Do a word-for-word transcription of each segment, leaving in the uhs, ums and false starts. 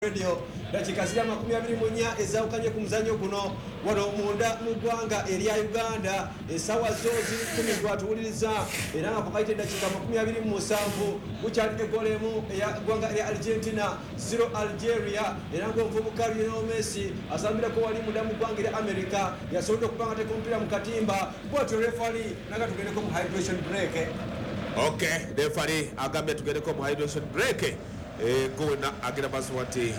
Radio dakika zira makumi abiri mu nnya ezawukanye ku muzannyo guno wano munda mu ggwanga erya Uganda esawa zo ziri kumi gwatuwuliriza era nga pokaite dakika makumi abiri mu musanvu bukyali egolemu eya ggwanga erya Argentina zero Algeria era nga omuvubuka Lionel Messi asambirako wali munda mu ggwanga erya America yasobodde okupanga te ku mpira mu katimba bwatyo referee naga tugendeko mu hydration break. Okay, referee agambye tugendeko mu hydration break. Eh gona agira baswati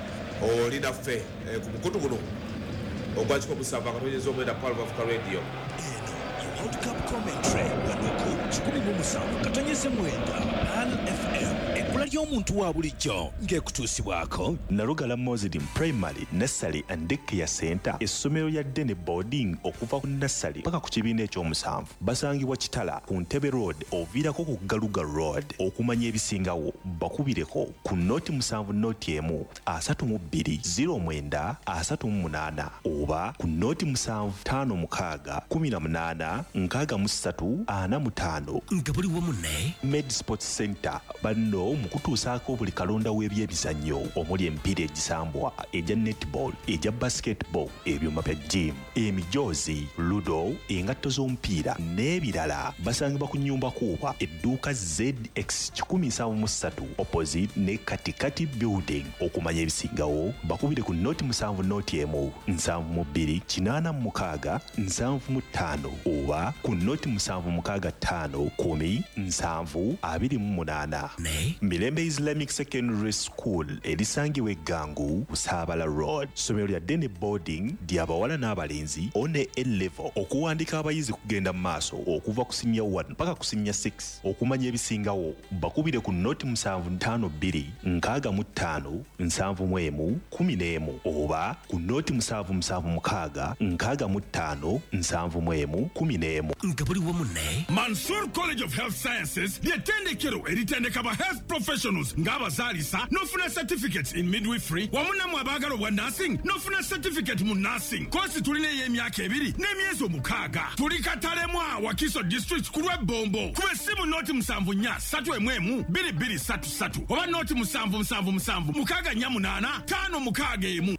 olina fe ku mukutu guno ogwachiko busava katonyeza omwenda Palva Africa Radio eno World Cup commentary wanuku chikumi mu musanvu katonyeze mwenda Pan F M ekula ly'omuntu wa bulijjo ng'ekutuusibwako Nalugala Muslim Primary Nursery and Daycare Center essomero lya Dene Boarding okuva ku nursery paka ku kibiina eky'omusanvu basangibwa Kitala ku Ntebe Road oviirako ku Galuga Road okumanya ebisingawo bakubireko ku noti musanvu noti emu asatu mu bbiri zero mwenda asatu mu munaana oba ku noti musanvu ttaano mukaaga kumi na munaana nkaaga mu ssatu ana mu ttaano nga buli wamu ne Med Sports Center banno mu kutuusaako buli kalonda w'ebyebizannyo omuli emipiira egisambwa egya netball egya basketball ebyuma bya gym emijoozi ludo engatto z'omupiira n'ebirala basangibwa ku nnyumba kuuba edduuka Z X kikumi nsanvu mu ssatu opposite ne Katikati building okumanya ebisingawo bakubire ku noti musanvu noti emu nsanvu mu bbiri kinaana mu mukaaga nsanvu mu ttaano oba ku noti musanvu mukaaga ttaano kumi nsanvu abiri mu munaana ne Mirembe Islamic Secondary School erisangibwa eggangu Busaabala Road somero lya Dene Boarding ly'abawala n'abalenzi one A level okuwandika abayizi kugenda mu maaso okuva ku senior one mpaka ku senior six okumanya ebisingawo bakubire ku noti musanvu ttaano bbiri nkaaga mu ttaano nsanvu mu emu kumi n'emu oba ku noti musanvu musanvu mukaaga nkaaga mu ttaano nsanvu mu emu kumi n'emu nga buli wamu ne Mansour College of Health Sciences ly'ettendekero eritendeka ba health professionals ng'abazaalisa n'ofuna certificate in midwifery wamu nammwe abaagala obwa nursing n'ofuna certificate mu nursing kosi tulina ey'emyaka ebiri n'emyezi omukaaga tuli Katalemu Wakiso district ku lw'ebbombo kuba essimu noti musanvu nnya ssatu emu emu bbiri bbiri ssatu ssatu oba noti musanvu musanvu musanvu mukaaga nnya munaana ttaano mukaaga emu.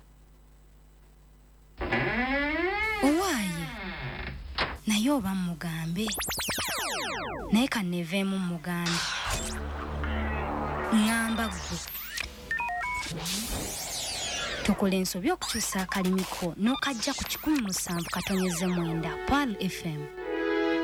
Owaaye naye oba mugambe naye kanneeveemu mugambe ngamba gwe tukola ensobi okukyusa akalimiko n'okajja ku kikumi musanvu katonyeze mwenda P A L F M.